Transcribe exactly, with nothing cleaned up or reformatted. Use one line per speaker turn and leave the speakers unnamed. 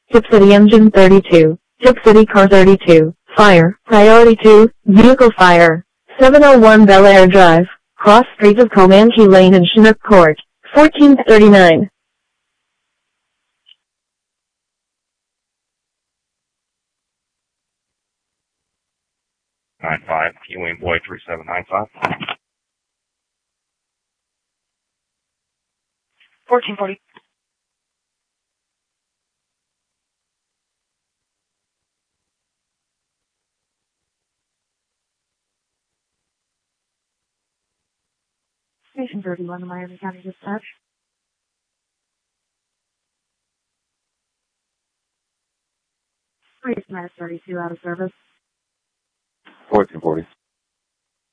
Tip City Engine thirty-two. Tip City Car thirty-two. Fire. Priority two. Vehicle fire. seven oh one Bel Air Drive. Cross streets of Comanche Lane and Chinook Court. fourteen thirty-nine.
nine five, Ewing Boy three seven nine five.
fourteen forty. Station thirty-one, Miami County Dispatch. Prius minus thirty-two out of service.
fourteen forty.